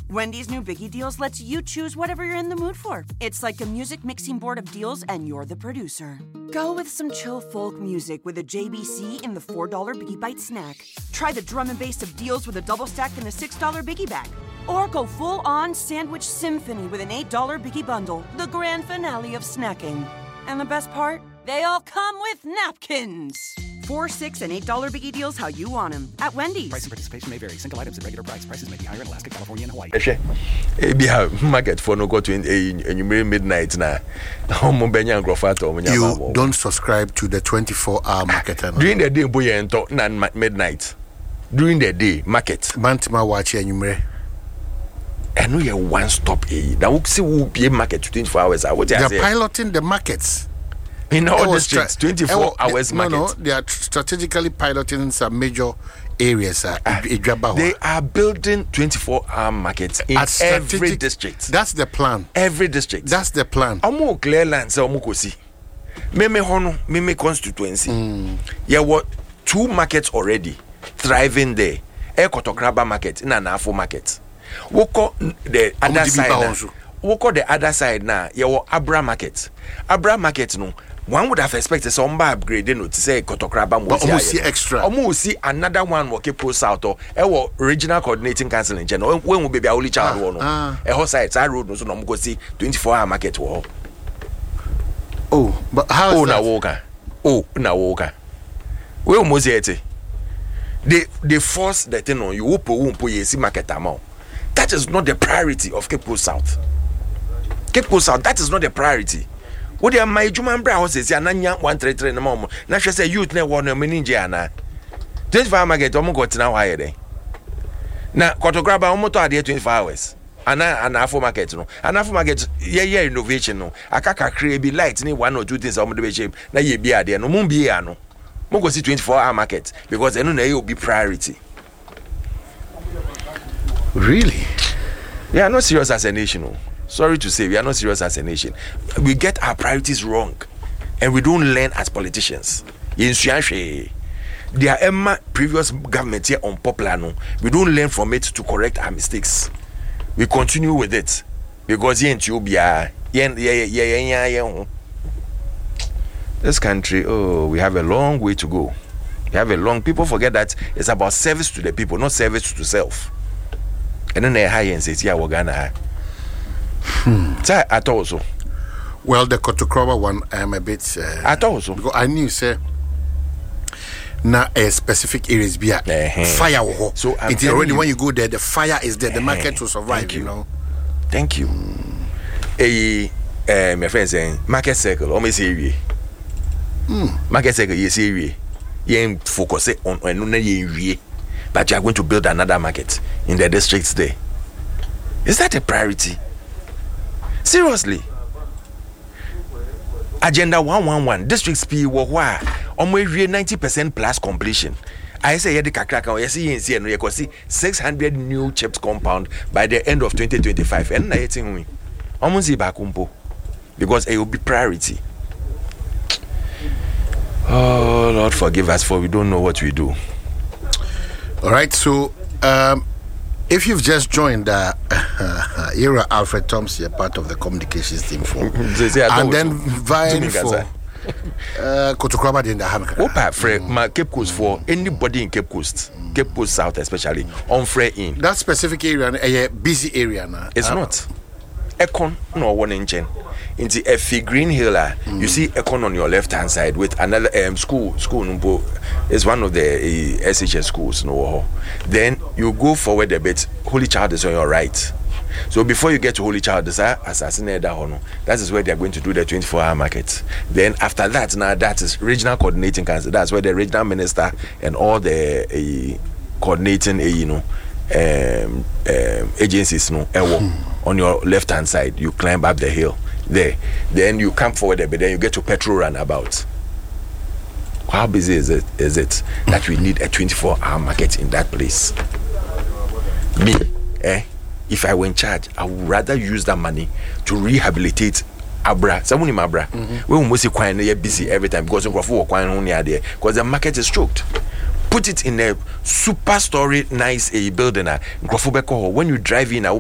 Wendy's new Biggie Deals lets you choose whatever you're in the mood for. It's like a music mixing board of deals, and you're the producer. Go with some chill folk music with a JBC in the $4 Biggie Bite snack. Try the drum and bass of deals with a double stack in the $6 Biggie Bag. Or go full-on sandwich symphony with an $8 Biggie Bundle, the grand finale of snacking. And the best part? They all come with napkins. $4, $6, and $8 Biggie Deals how you want them at Wendy's. Price and participation may vary. Single items at regular price. Prices may be higher in Alaska, California, and Hawaii. Market for no go to midnight now. You don't subscribe to the 24-hour market. During the day, boy, and talk midnight. During the day, market. Mantima watch and I know you're one stop. Now we see who be market 24 hours. They're piloting the markets. In all districts, 24 hours market. No, they are strategically piloting some major areas. They are building 24-hour markets in every district. That's the plan. Every district. That's the plan. Omo clear land say omo kosi. Meme hono, meme constituency. Yeah, what 2 markets already thriving there. Kotokraba market, Nanafo market. Woko the other side. Woko the other side now. Yeah, Abra market. Abra market no. One would have expected some upgrade to say Kotokraba but almost see extra. Almost see another one working pro south or regional coordinating council in general. When will be a only child one? A whole side I road no so no go see 24-hour market war. Oh, but how is that? Na woka. We almost yet. They force the thing on you. Wumpo see market amount. That is not the priority of Cape Coast South. Cape Coast South, that is not the priority. What they are my Juman Brown says, Yananya 133 in the moment. Now she say youth never want a meninja. 25 market, almost got now higher day. Now, Kotokraba almost are there 24 hours. And Afro market, no. And Afro market, yeah, innovation, no. I can't create be light, ni 1 or 2 things on the shape. Now ye be there, no moon be here, no. Moko see 24-hour market because I know it will be priority. Really? We are not serious as a nation. No. Sorry to say, we are not serious as a nation. We get our priorities wrong, and we don't learn as politicians. There are previous government here on popular. No, we don't learn from it to correct our mistakes. We continue with it because this country, we have a long way to go. People forget that it's about service to the people, not service to self. And then they high and says, yeah, we're gonna. At also. Well, the Kotokraba one, I am a bit. At also. Because I knew, say, now a specific areas be fire. So it's already when you go there, the fire is there, the market will survive, you know. Thank you. My friend saying, market circle, almost area. Market circle, yes, area. You focus on area. But you are going to build another market in the districts there. Is that a priority? Seriously. Agenda 111, districts P, why? Almost 90% plus completion. I say, I see 600 new chipped compound by the end of 2025. And I think we almost see bakumpo because it will be priority. Oh, Lord, forgive us for we don't know what we do. All right, so if you've just joined Era Alfred Thompson, you're part of the communications team for and then vying for Kotokraba in the Hamaka. Opa Fred, my Cape Coast for anybody in Cape Coast South especially on Fred in that specific area, a busy area now. It's not. Econ no one in Chen. Into F Green Hill, you see Econ on your left hand side with another school number is one of the SHS schools. No, then you go forward a bit. Holy Child is on your right. So before you get to Holy Child, that is where they are going to do the 24-hour market. Then after that, now that is regional coordinating council. That's where the regional minister and all the coordinating agencies on your left hand side. You climb up the hill there, then you come forward a bit, then you get to petrol runabout. How busy is it that we need a 24-hour market in that place? Me, if I were in charge, I would rather use that money to rehabilitate Abra. Someone in Abra, we will mostly quite busy every time because the market is choked. Put it in a super story, nice building. When you drive in,